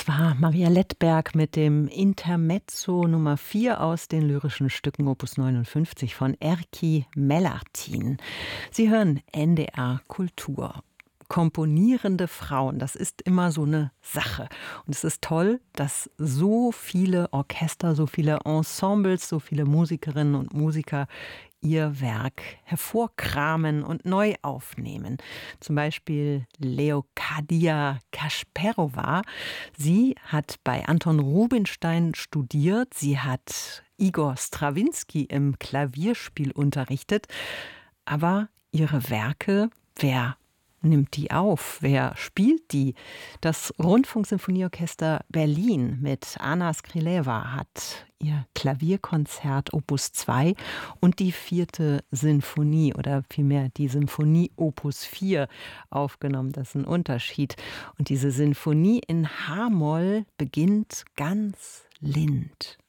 Das war Maria Lettberg mit dem Intermezzo Nummer 4 aus den lyrischen Stücken Opus 59 von Erkki Mellartin. Sie hören NDR Kultur. Komponierende Frauen, das ist immer so eine Sache. Und es ist toll, dass so viele Orchester, so viele Ensembles, so viele Musikerinnen und Musiker ihr Werk hervorkramen und neu aufnehmen. Zum Beispiel Leocadia Kasperova. Sie hat bei Anton Rubinstein studiert. Sie hat Igor Strawinski im Klavierspiel unterrichtet. Aber ihre Werke, wer nimmt die auf? Wer spielt die? Das Rundfunksinfonieorchester Berlin mit Anna Skrileva hat ihr Klavierkonzert Opus 2 und die 4. Sinfonie oder vielmehr die Symphonie Opus 4 aufgenommen. Das ist ein Unterschied. Und diese Sinfonie in H-Moll beginnt ganz lind.